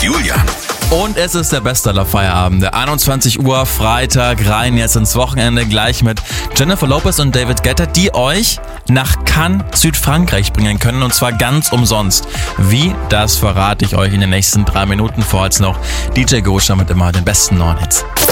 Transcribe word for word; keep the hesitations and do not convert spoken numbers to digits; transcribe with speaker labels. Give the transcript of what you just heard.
Speaker 1: Julian.
Speaker 2: Und es ist der Bestseller Feierabend. Der einundzwanzig Uhr, Freitag, rein jetzt ins Wochenende, gleich mit Jennifer Lopez und David Guetta, die euch nach Cannes, Südfrankreich bringen können, und zwar ganz umsonst. Wie, das verrate ich euch in den nächsten drei Minuten. Vorher noch D J Gosha mit immer den besten neuen Hits.